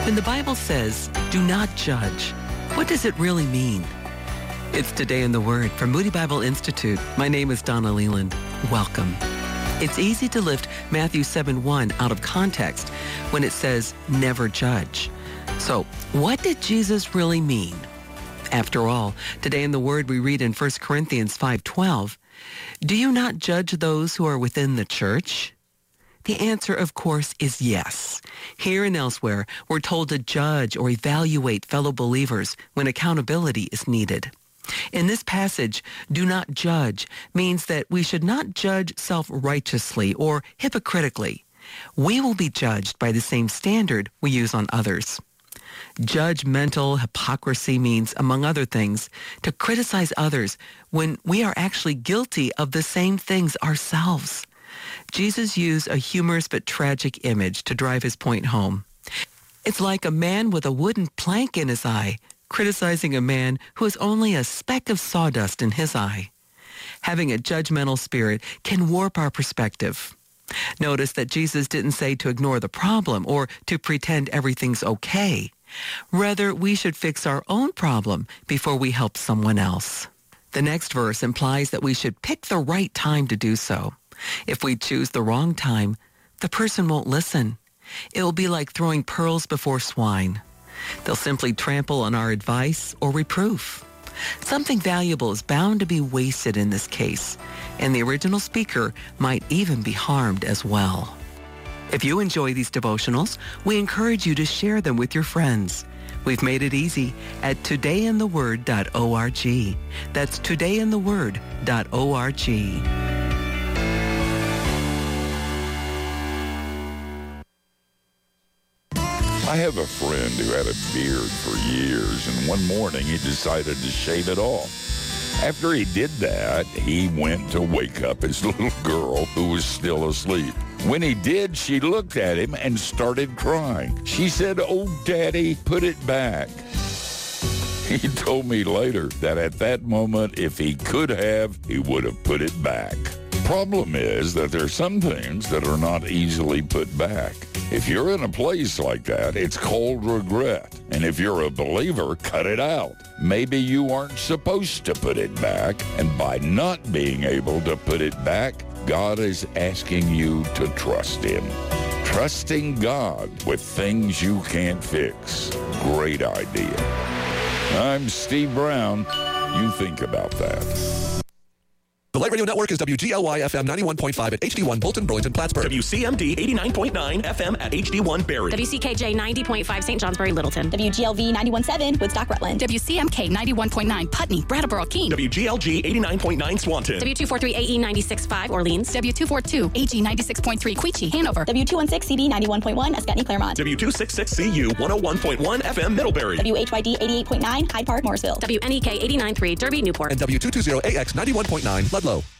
When the Bible says, do not judge, what does it really mean? It's Today in the Word from Moody Bible Institute. My name is Donna Leland. Welcome. It's easy to lift Matthew 7:1 out of context when it says, never judge. So, what did Jesus really mean? After all, today in the Word we read in 1 Corinthians 5:12, do you not judge those who are within the church? The answer, of course, is yes. Here and elsewhere, we're told to judge or evaluate fellow believers when accountability is needed. In this passage, do not judge means that we should not judge self-righteously or hypocritically. We will be judged by the same standard we use on others. Judgmental hypocrisy means, among other things, to criticize others when we are actually guilty of the same things ourselves. Jesus used a humorous but tragic image to drive his point home. It's like a man with a wooden plank in his eye criticizing a man who has only a speck of sawdust in his eye. Having a judgmental spirit can warp our perspective. Notice that Jesus didn't say to ignore the problem or to pretend everything's okay. Rather, we should fix our own problem before we help someone else. The next verse implies that we should pick the right time to do so. If we choose the wrong time, the person won't listen. It will be like throwing pearls before swine. They'll simply trample on our advice or reproof. Something valuable is bound to be wasted in this case, and the original speaker might even be harmed as well. If you enjoy these devotionals, we encourage you to share them with your friends. We've made it easy at todayintheword.org. That's todayintheword.org. I have a friend who had a beard for years, and one morning he decided to shave it off. After he did that, he went to wake up his little girl who was still asleep. When he did, she looked at him and started crying. She said, "Oh, Daddy, put it back." He told me later that at that moment, if he could have, he would have put it back. Problem is that there are some things that are not easily put back. If you're in a place like that, it's called regret. And if you're a believer, cut it out. Maybe you aren't supposed to put it back, and by not being able to put it back, God is asking you to trust Him. Trusting God with things you can't fix. Great idea. I'm Steve Brown. You think about that. The Light Radio Network is WGLY-FM 91.5 at HD1 Bolton, Burlington, Plattsburgh. WCMD 89.9 FM at HD1 Barrie. WCKJ 90.5 St. Johnsbury, Littleton. WGLV 91.7 Woodstock, Rutland. WCMK 91.9 Putney, Brattleboro, Keene. WGLG 89.9 Swanton. W243 AE 96.5 Orleans. W242 AG 96.3 Queechee, Hanover. W216 CB 91.1 Escutney, Claremont. W266 CU 101.1 FM Middlebury. WHYD 88.9 Hyde Park, Morrisville. WNEK 89.3 Derby, Newport. And W220 AX 91.9 Ludlow.